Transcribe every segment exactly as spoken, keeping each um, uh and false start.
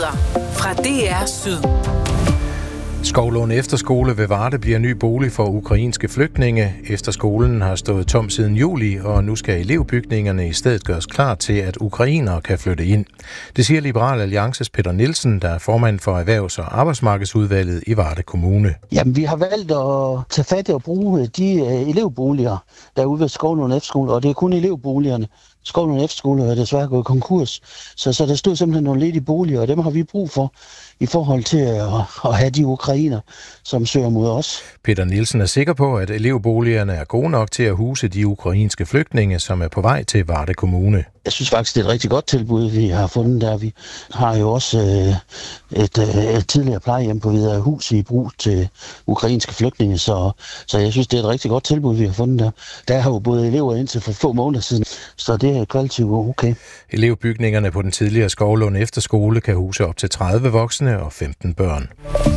Nyheder fra D R Syd. Skovlund Efterskole ved Varde bliver ny bolig for ukrainske flygtninge. Efterskolen har stået tom siden juli, og nu skal elevbygningerne i stedet gøres klar til, at ukrainere kan flytte ind. Det siger Liberal Alliances Peter Nielsen, der er formand for Erhvervs- og Arbejdsmarkedsudvalget i Varde Kommune. Jamen, vi har valgt at tage fat i at bruge de elevboliger, der er ude ved Skovlund Efterskole, og det er kun elevboligerne. Skovlund Efterskole er desværre gået konkurs, så, så der stod simpelthen nogle ledige boliger, og dem har vi brug for i forhold til at, at have de ukrainer, som søger mod os. Peter Nielsen er sikker på, at elevboligerne er gode nok til at huse de ukrainske flygtninge, som er på vej til Varde Kommune. Jeg synes faktisk, det er et rigtig godt tilbud, vi har fundet der. Vi har jo også øh, et, øh, et tidligere plejehjem på Hviderhus i brug til ukrainske flygtninge, så, så jeg synes, det er et rigtig godt tilbud, vi har fundet der. Der har jo både elever indtil for få måneder siden, så det er kvalitativt okay. Elevbygningerne på den tidligere Skovlund Efterskole kan huse op til tredive voksne og femten børn.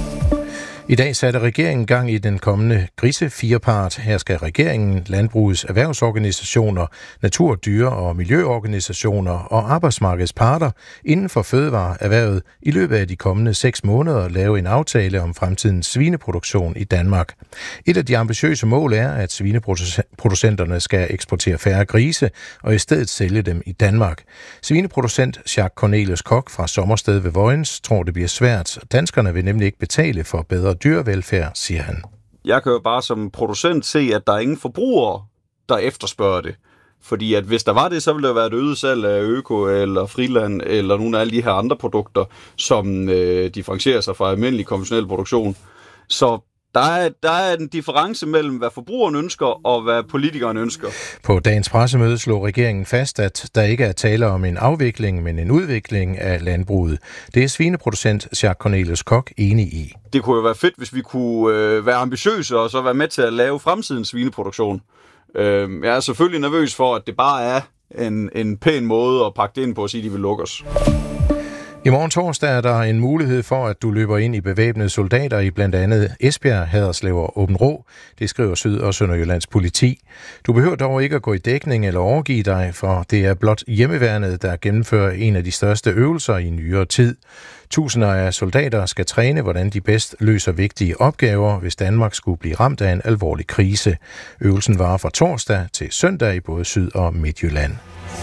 I dag satte regeringen gang i den kommende grisefirepart. Her skal regeringen, landbrugets erhvervsorganisationer, natur-, dyre- og miljøorganisationer og arbejdsmarkedsparter inden for fødevareerhvervet i løbet af de kommende seks måneder lave en aftale om fremtidens svineproduktion i Danmark. Et af de ambitiøse mål er, at svineproducenterne skal eksportere færre grise og i stedet sælge dem i Danmark. Svineproducent Jacques Cornelius Koch fra Sommersted ved Vojens tror, det bliver svært. Danskerne vil nemlig ikke betale for bedre dyrevelfærd, siger han. Jeg kan jo bare som producent se, at der er ingen forbrugere, der efterspørger det. Fordi at hvis der var det, så ville der være et øget salg af Øko eller Friland eller nogle af alle de her andre produkter, som øh, differentierer sig fra almindelig konventionel produktion. Så Der er, der er en difference mellem, hvad forbrugerne ønsker og hvad politikerne ønsker. På dagens pressemøde slog regeringen fast, at der ikke er tale om en afvikling, men en udvikling af landbruget. Det er svineproducent Jacques Cornelius Koch enig i. Det kunne jo være fedt, hvis vi kunne øh, være ambitiøse og så være med til at lave fremtidens svineproduktion. Øh, jeg er selvfølgelig nervøs for, at det bare er en, en pæn måde at pakke det ind på og sige, at de vil lukke os. I morgen torsdag er der en mulighed for, at du løber ind i bevæbnede soldater i blandt andet Esbjerg, Haderslev og Aabenraa. Det skriver Syd- og Sønderjyllands politi. Du behøver dog ikke at gå i dækning eller overgive dig, for det er blot hjemmeværnet, der gennemfører en af de største øvelser i nyere tid. Tusinder af soldater skal træne, hvordan de bedst løser vigtige opgaver, hvis Danmark skulle blive ramt af en alvorlig krise. Øvelsen varer fra torsdag til søndag i både Syd- og Midtjylland.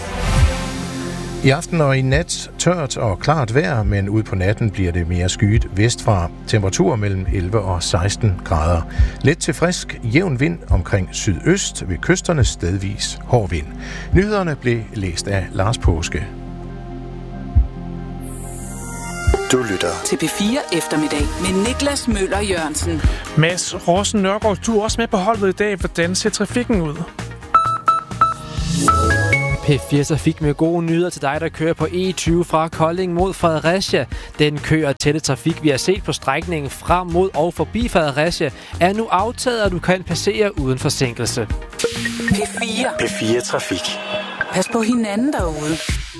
I aften og i nat tørt og klart vejr, men ud på natten bliver det mere skyet vestfra. Temperatur mellem elleve og seksten grader. Let til frisk, jævn vind omkring sydøst, ved kysterne stedvis hård vind. Nyhederne blev læst af Lars Påske. Du lytter til P fire Eftermiddag med Niklas Møller Jørgensen. Mads Rossen Nørgaard, du er også med på holdet i dag. Hvordan ser trafikken ud? P fire Trafik med gode nyheder til dig, der kører på E tyve fra Kolding mod Fredericia. Den kø og tætte trafik, vi har set på strækningen frem mod og forbi Fredericia, er nu aftaget, og du kan passere uden forsinkelse. P fire. P fire Trafik. Pas på hinanden derude.